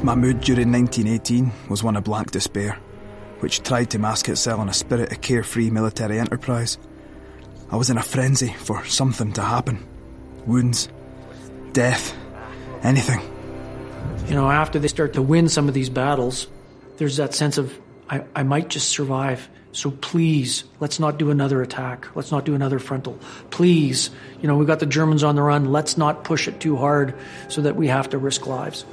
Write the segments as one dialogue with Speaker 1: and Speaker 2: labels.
Speaker 1: My mood during 1918 was one of blank despair, which tried to mask itself in a spirit of carefree military enterprise. I was in a frenzy for something to happen. Wounds, death, anything.
Speaker 2: You know, after they start to win some of these battles, there's that sense of, I might just survive. So please, let's not do another attack. Let's not do another frontal. Please, you know, we've got the Germans on the run. Let's not push it too hard so that we have to risk lives.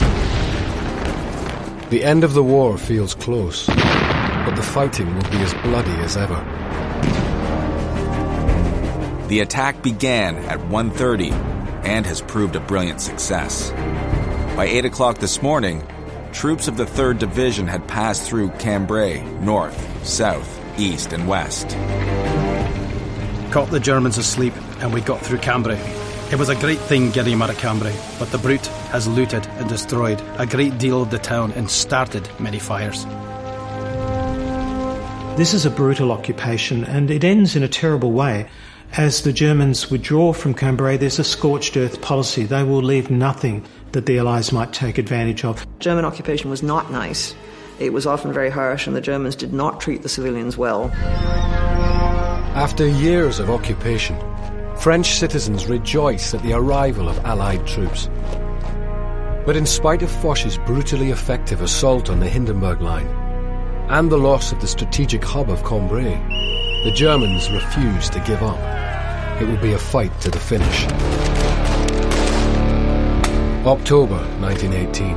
Speaker 3: The end of the war feels close, but the fighting will be as bloody as ever.
Speaker 4: The attack began at 1:30 and has proved a brilliant success. By 8 o'clock this morning, troops of the 3rd Division had passed through Cambrai, north, south, east, and west.
Speaker 5: Caught the Germans asleep, and we got through Cambrai. It was a great thing getting them out of Cambrai, but the brute has looted and destroyed a great deal of the town and started many fires.
Speaker 6: This is a brutal occupation, and it ends in a terrible way. As the Germans withdraw from Cambrai, there's a scorched earth policy. They will leave nothing that the Allies might take advantage of.
Speaker 7: German occupation was not nice. It was often very harsh, and the Germans did not treat the civilians well.
Speaker 3: After years of occupation, French citizens rejoice at the arrival of Allied troops. But in spite of Foch's brutally effective assault on the Hindenburg Line and the loss of the strategic hub of Cambrai, the Germans refuse to give up. It will be a fight to the finish. October 1918.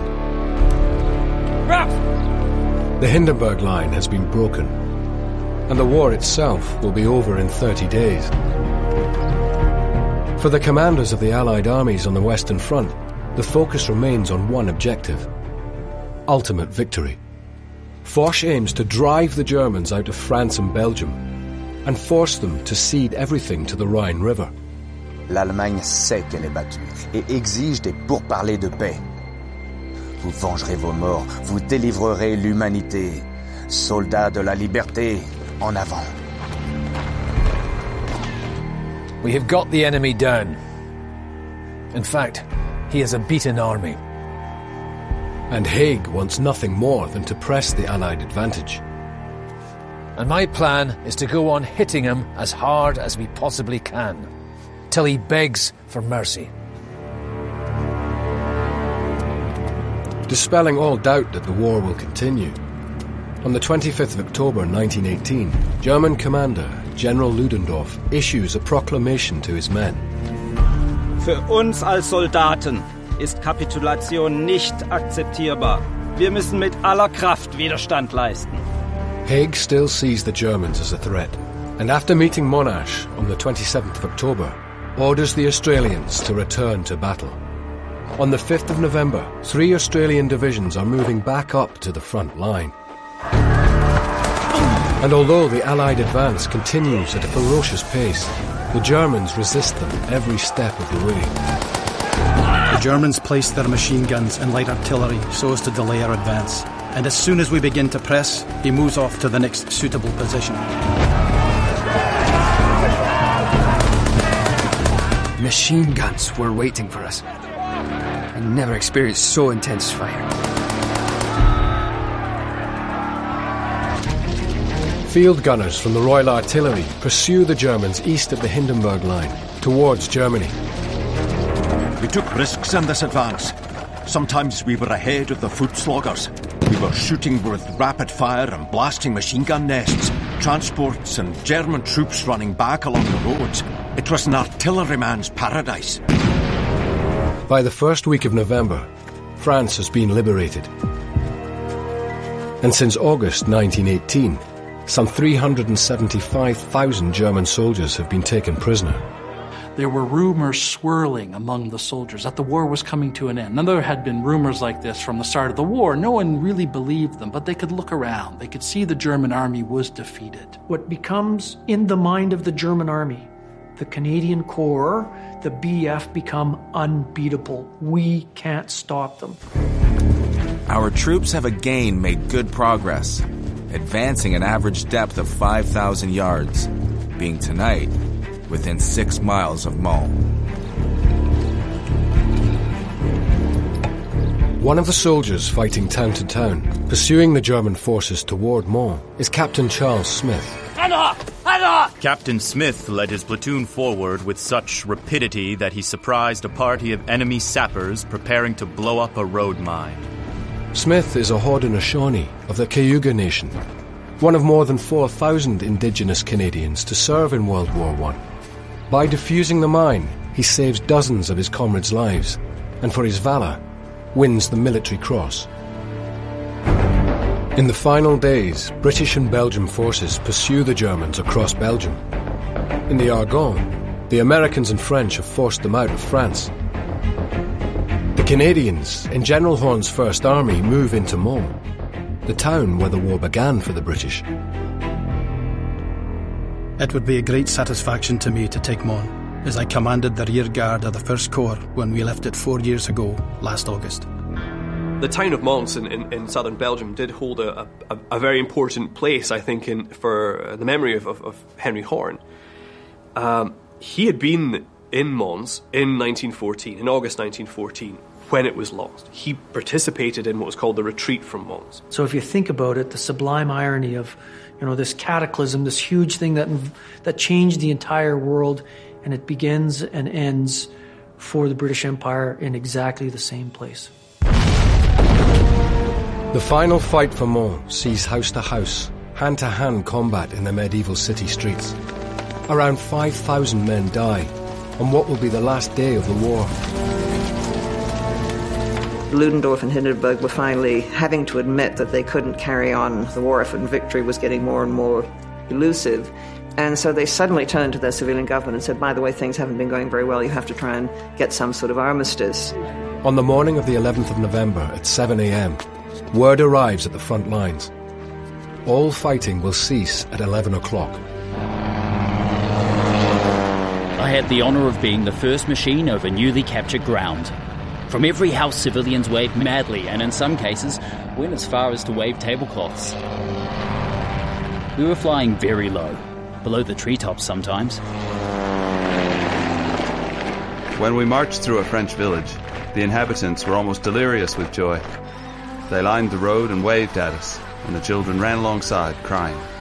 Speaker 3: The Hindenburg Line has been broken, and the war itself will be over in 30 days. For the commanders of the Allied armies on the Western Front, the focus remains on one objective: ultimate victory. Foch aims to drive the Germans out of France and Belgium and force them to cede everything to the Rhine River.
Speaker 8: L'Allemagne sait qu'elle est battue et exige des pourparlers de paix. Vous vengerez vos morts, vous délivrerez l'humanité. Soldats de la liberté, en avant.
Speaker 9: We have got the enemy down. In fact, he is a beaten army.
Speaker 3: And Haig wants nothing more than to press the Allied advantage.
Speaker 9: And my plan is to go on hitting him as hard as we possibly can, till he begs for mercy.
Speaker 3: Dispelling all doubt that the war will continue, on the 25th of October 1918, German commander General Ludendorff issues a proclamation to his men.
Speaker 10: Für uns als Soldaten ist Kapitulation nicht akzeptierbar. Wir müssen mit aller Kraft Widerstand leisten.
Speaker 3: Haig still sees the Germans as a threat, and after meeting Monash on the 27th of October, orders the Australians to return to battle. On the 5th of November, 3 Australian divisions are moving back up to the front line. And although the Allied advance continues at a ferocious pace, the Germans resist them every step of the way.
Speaker 5: The Germans place their machine guns and light artillery so as to delay our advance. And as soon as we begin to press, he moves off to the next suitable position.
Speaker 11: Machine guns were waiting for us. I never experienced so intense fire.
Speaker 3: Field gunners from the Royal Artillery pursue the Germans east of the Hindenburg Line, towards Germany.
Speaker 12: We took risks in this advance. Sometimes we were ahead of the foot sloggers. We were shooting with rapid fire and blasting machine gun nests, transports and German troops running back along the roads. It was an artilleryman's paradise.
Speaker 3: By the first week of November, France has been liberated. And since August 1918, some 375,000 German soldiers have been taken prisoner.
Speaker 2: There were rumors swirling among the soldiers that the war was coming to an end. Now, there had been rumors like this from the start of the war. No one really believed them, but they could look around. They could see the German army was defeated. What becomes in the mind of the German army, the Canadian Corps, the BF, become unbeatable. We can't stop them.
Speaker 4: Our troops have again made good progress, advancing an average depth of 5,000 yards, being tonight within 6 miles of Mons.
Speaker 3: One of the soldiers fighting town to town, pursuing the German forces toward Mons, is Captain Charles Smith.
Speaker 13: Captain Smith led his platoon forward with such rapidity that he surprised a party of enemy sappers preparing to blow up a road mine.
Speaker 3: Smith is a Haudenosaunee of the Cayuga Nation, one of more than 4,000 indigenous Canadians to serve in World War I. By defusing the mine, he saves dozens of his comrades' lives, and for his valour, wins the Military Cross. In the final days, British and Belgian forces pursue the Germans across Belgium. In the Argonne, the Americans and French have forced them out of France. The Canadians, in General Horne's First Army, move into Mons, the town where the war began for the British.
Speaker 5: It would be a great satisfaction to me to take Mons, as I commanded the rear guard of the 1st Corps when we left it 4 years ago, last August.
Speaker 14: The town of Mons in southern Belgium did hold a very important place, I think, for the memory of Henry Horne. He had been in Mons in 1914, in August 1914, when it was lost. He participated in what was called the retreat from Mons.
Speaker 15: So if you think about it, the sublime irony of, this cataclysm, this huge thing that changed the entire world, and it begins and ends for the British Empire in exactly the same place.
Speaker 3: The final fight for Mons sees house-to-house, hand-to-hand combat in the medieval city streets. Around 5,000 men die on what will be the last day of the war.
Speaker 7: Ludendorff and Hindenburg were finally having to admit that they couldn't carry on the war effort, and victory was getting more and more elusive. And so they suddenly turned to their civilian government and said, by the way, things haven't been going very well, you have to try and get some sort of armistice.
Speaker 3: On the morning of the 11th of November at 7 a.m, word arrives at the front lines. All fighting will cease at 11 o'clock.
Speaker 16: I had the honour of being the first machine over newly captured ground. From every house, civilians waved madly, and in some cases, went as far as to wave tablecloths. We were flying very low, below the treetops sometimes.
Speaker 17: When we marched through a French village, the inhabitants were almost delirious with joy. They lined the road and waved at us, and the children ran alongside, crying.